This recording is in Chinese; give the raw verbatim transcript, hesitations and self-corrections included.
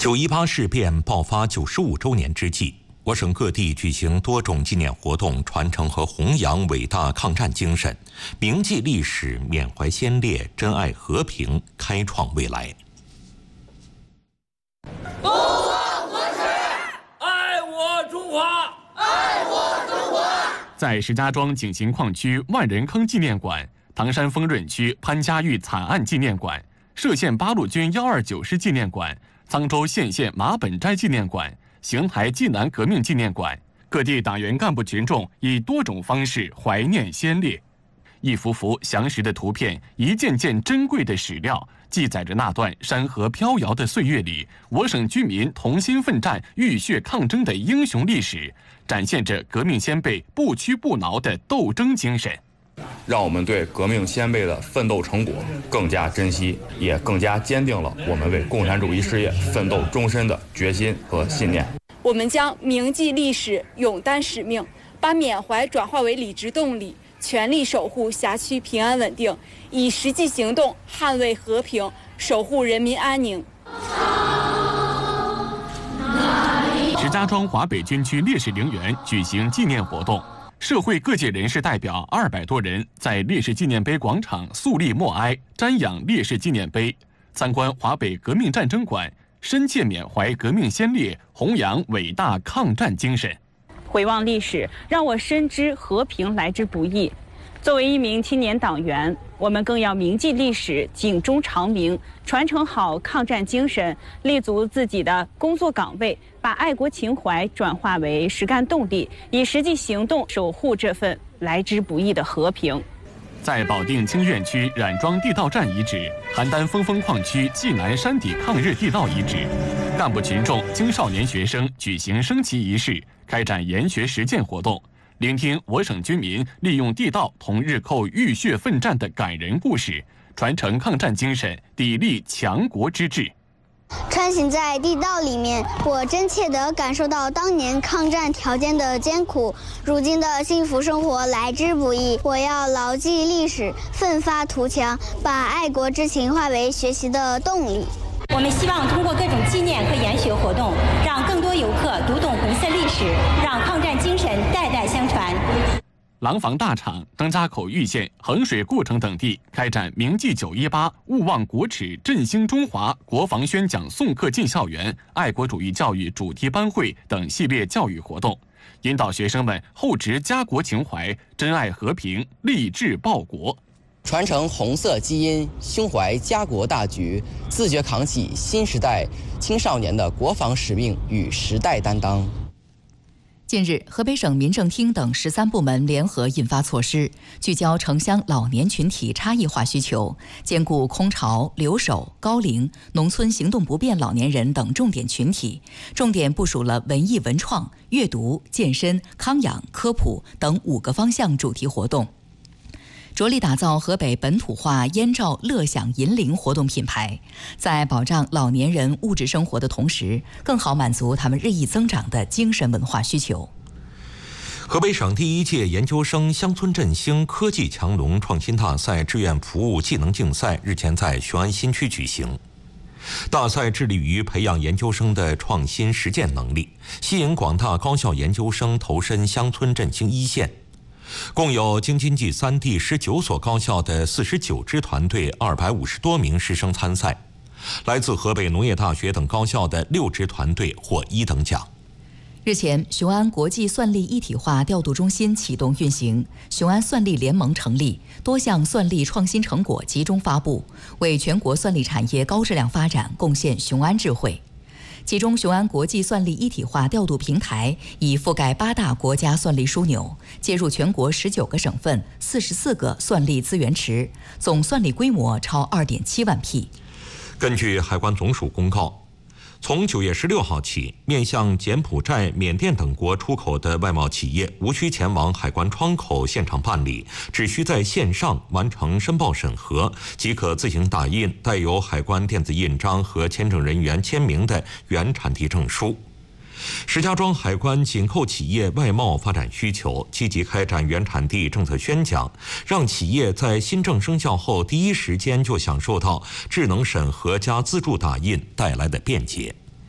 九一八事变爆发九十五周年之际，我省各地举行多种纪念活动，传承和弘扬伟大抗战精神，铭记历史，缅怀先烈，珍爱和平，开创未来。 不忘国耻，爱我中华，爱我中华。 在石家庄景行矿区万人坑纪念馆、唐山丰润区潘家峪惨案纪念馆、歙县八路军幺二九师纪念馆、沧州县县马本斋纪念馆、邢台济南革命纪念馆，各地党员干部群众以多种方式怀念先烈。一幅幅详实的图片，一件件珍贵的史料，记载着那段山河飘摇的岁月里，我省居民同心奋战、浴血抗争的英雄历史，展现着革命先辈不屈不挠的斗争精神。 让我们对革命先辈的奋斗成果更加珍惜，也更加坚定了我们为共产主义事业奋斗终身的决心和信念。 我们将铭记历史，勇担使命，把缅怀转化为理直动力，全力守护辖区平安稳定，以实际行动捍卫和平，守护人民安宁。 石家庄华北军区烈士陵园举行纪念活动，社会各界人士代表二百多人在烈士纪念碑广场肃立默哀，瞻仰烈士纪念碑，参观华北革命战争馆，深切缅怀革命先烈，弘扬伟大抗战精神。 回望历史，让我深知和平来之不易。作为一名青年党员，我们更要铭记历史，警钟长鸣，传承好抗战精神，立足自己的工作岗位，把爱国情怀转化为实干动力，以实际行动守护这份来之不易的和平。 在保定清苑区冉庄地道站遗址、邯郸峰峰矿区济南山底抗日地道遗址，干部群众、青少年学生举行升旗仪式，开展研学实践活动，聆听我省居民利用地道同日寇浴血奋战的感人故事，传承抗战精神，砥砺强国之志。 穿行在地道里面，我真切地感受到当年抗战条件的艰苦，如今的幸福生活来之不易。我要牢记历史，奋发图强，把爱国之情化为学习的动力。 我们希望通过各种纪念和研学活动，让更多游客读懂红色历史，让抗战精神代代相传。 廊坊大厂、张家口玉县、衡水故城等地开展铭记九一八、勿忘国耻、振兴中华国防宣讲送课进校园、爱国主义教育主题班会等系列教育活动，引导学生们厚植家国情怀，珍爱和平，立志报国， 传承红色基因，胸怀家国大局，自觉扛起新时代青少年的国防使命与时代担当。 近日，河北省民政厅等十三部门联合印发措施，聚焦城乡老年群体差异化需求，兼顾空巢、留守、高龄、农村行动不便老年人等重点群体，重点部署了文艺文创、阅读、健身、康养、科普等五个方向主题活动，着力打造河北本土化燕赵乐享银龄活动品牌，在保障老年人物质生活的同时，更好满足他们日益增长的精神文化需求。 河北省第一届研究生乡村振兴科技强龙创新大赛志愿服务技能竞赛日前在雄安新区举行。大赛致力于培养研究生的创新实践能力，吸引广大高校研究生投身乡村振兴一线。共有京津冀三地十九所高校的四十九支团队，二百五十多名师生参赛。来自河北农业大学等高校的六支团队获一等奖。 日前，雄安国际算力一体化调度中心启动运行，雄安算力联盟成立，多项算力创新成果集中发布，为全国算力产业高质量发展贡献雄安智慧。其中，雄安国际算力一体化调度平台已覆盖八大国家算力枢纽，接入全国十九个省份、四十四个算力资源池，总算力规模超二点七万匹。 根据海关总署公告，从九月十六号起，面向柬埔寨、缅甸等国出口的外贸企业无需前往海关窗口现场办理，只需在线上完成申报审核，即可自行打印带有海关电子印章和签证人员签名的原产地证书。石家庄海关紧扣企业外贸发展需求，积极开展原产地政策宣讲，让企业在新政生效后第一时间就享受到智能审核加自助打印带来的便捷。